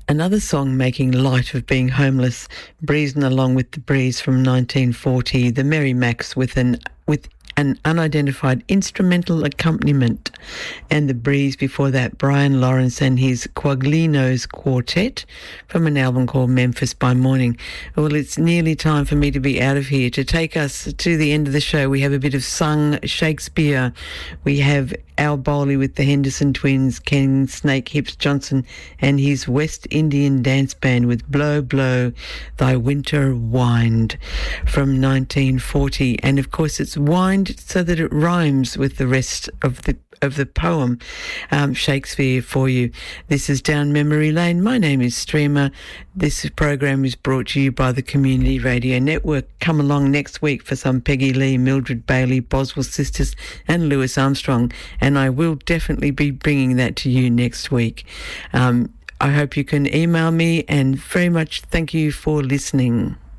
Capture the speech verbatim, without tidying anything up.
another song making light of being homeless, Breezing Along with the Breeze from nineteen forty, the Merry Macs with an with an unidentified instrumental accompaniment, and the breeze before that, Brian Lawrence and his Quaglinos Quartet from an album called Memphis by Morning. Well, it's nearly time for me to be out of here. To take us to the end of the show, we have a bit of sung Shakespeare. We have Al Bowley with the Henderson Twins, Ken Snake Hips Johnson and his West Indian dance band with Blow Blow Thy Winter Wind from nineteen forty. And of course it's wind so that it rhymes with the rest of the of the poem, um, Shakespeare for you. This is Down Memory Lane. My name is Streamer. This program is brought to you by the Community Radio Network. Come along next week for some Peggy Lee, Mildred Bailey, Boswell Sisters and Louis Armstrong, and I will definitely be bringing that to you next week. Um, I hope you can email me, and very much thank you for listening.